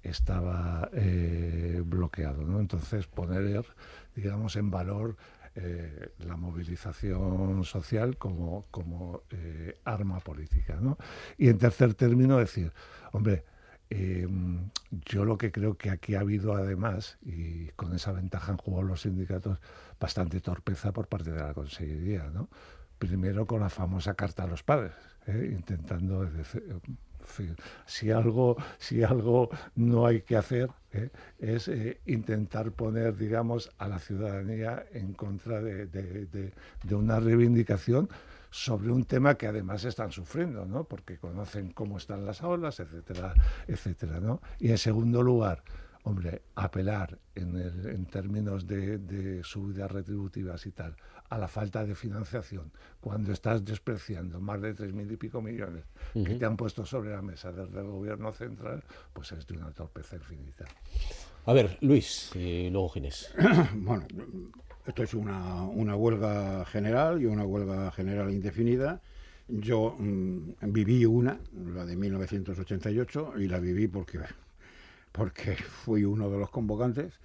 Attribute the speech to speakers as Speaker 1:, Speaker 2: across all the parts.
Speaker 1: estaba bloqueado, ¿no? Entonces poner, digamos, en valor la movilización social como arma política, ¿no? Y en tercer término decir, hombre, yo lo que creo que aquí ha habido además, y con esa ventaja han jugado los sindicatos, bastante torpeza por parte de la Consellería, ¿no? Primero con la famosa carta a los padres, intentando decir, si algo no hay que hacer, es intentar poner, digamos, a la ciudadanía en contra de una reivindicación sobre un tema que además están sufriendo, ¿no? Porque conocen cómo están las aulas, etcétera, etcétera, ¿no? Y en segundo lugar, hombre, apelar en términos de subidas retributivas y tal, a la falta de financiación, cuando estás despreciando más de 3.000 y pico millones que te han puesto sobre la mesa desde el gobierno central, pues es de una torpeza infinita.
Speaker 2: A ver, Luis, y luego Ginés.
Speaker 3: Bueno, esto es una huelga general y una huelga general indefinida. Yo viví la de 1988, y la viví porque fui uno de los convocantes.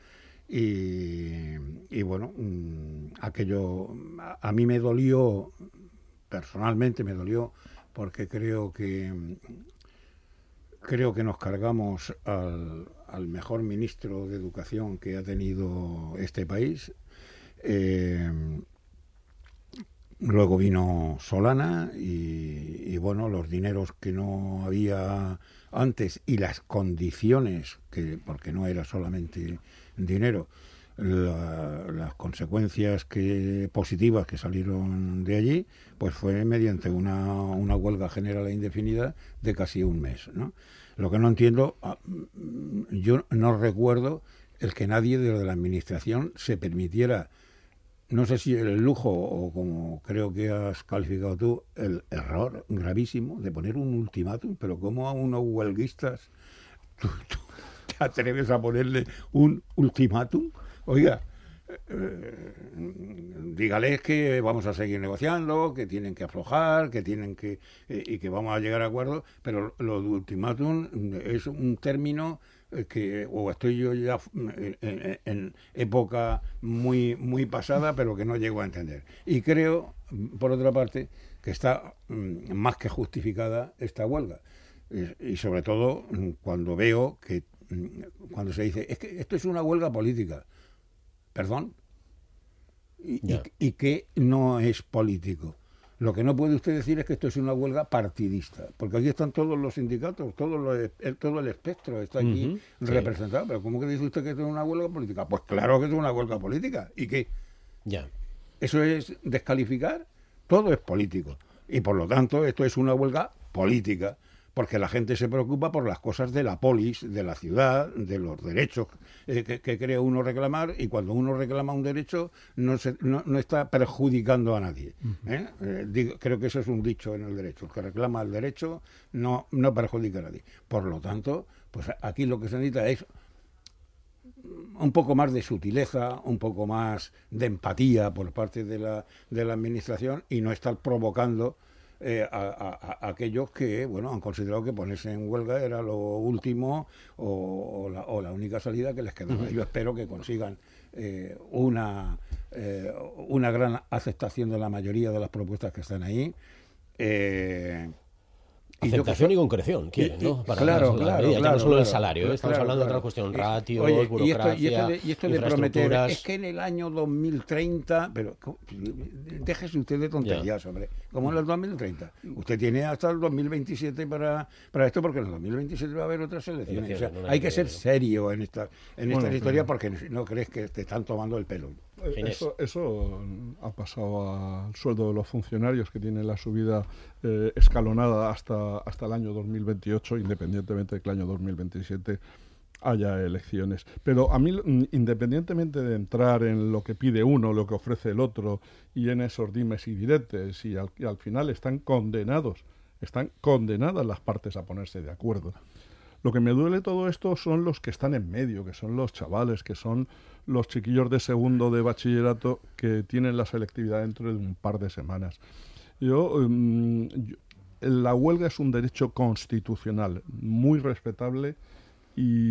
Speaker 3: Y bueno, aquello a mí me dolió, personalmente me dolió, porque creo que nos cargamos al mejor ministro de Educación que ha tenido este país. Luego vino Solana y bueno, los dineros que no había antes y las condiciones, porque no era solamente dinero, las consecuencias positivas que salieron de allí, pues fue mediante una huelga general e indefinida de casi un mes, ¿no? Lo que no entiendo, yo no recuerdo el que nadie de la administración se permitiera, no sé si el lujo o como creo que has calificado tú, el error gravísimo de poner un ultimátum. Pero ¿cómo a unos huelguistas tú te atreves a ponerle un ultimátum? Oiga, dígales que vamos a seguir negociando, que tienen que aflojar, que tienen que y que vamos a llegar a acuerdos, pero lo de ultimátum es un término que o estoy yo ya en época muy muy pasada, pero que no llego a entender. Y creo, por otra parte, que está más que justificada esta huelga, y sobre todo cuando veo que cuando se dice es que esto es una huelga política. ¿Perdón? ¿Y qué no es político? Lo que no puede usted decir es que esto es una huelga partidista, porque aquí están todos los sindicatos, todo el espectro está aquí representado. Pero ¿cómo que dice usted que esto es una huelga política? Pues claro que es una huelga política. ¿Y qué? ¿Eso es descalificar? Todo es político. Y por lo tanto, esto es una huelga política, porque la gente se preocupa por las cosas de la polis, de la ciudad, de los derechos que cree uno reclamar, y cuando uno reclama un derecho no está perjudicando a nadie. Creo que eso es un dicho en el derecho: el que reclama el derecho no perjudica a nadie. Por lo tanto, pues aquí lo que se necesita es un poco más de sutileza, un poco más de empatía por parte de la administración, y no estar provocando a aquellos que han considerado que ponerse en huelga era lo último o la única salida que les quedaba. Yo espero que consigan una gran aceptación de la mayoría de las propuestas que están ahí.
Speaker 2: Aceptación y concreción, quieren, ¿no? Para
Speaker 3: claro,
Speaker 2: no solo el salario, estamos hablando de otra cuestión, ratios, burocracia,
Speaker 3: y esto de prometer, es que en el año 2030, pero déjese usted de tonterías, hombre, ¿cómo en el 2030? Usted tiene hasta el 2027 para esto, porque en el 2027 va a haber otras elecciones. O sea, hay que ser serio en esta historia, porque no crees que te están tomando el pelo.
Speaker 4: Eso ha pasado al sueldo de los funcionarios, que tienen la subida escalonada hasta el año 2028, independientemente de que el año 2027 haya elecciones. Pero a mí, independientemente de entrar en lo que pide uno, lo que ofrece el otro, y en esos dimes y diretes, y al final están condenadas las partes a ponerse de acuerdo. Lo que me duele todo esto son los que están en medio, que son los chavales, que son los chiquillos de segundo de bachillerato, que tienen la selectividad dentro de un par de semanas. La huelga es un derecho constitucional muy respetable, y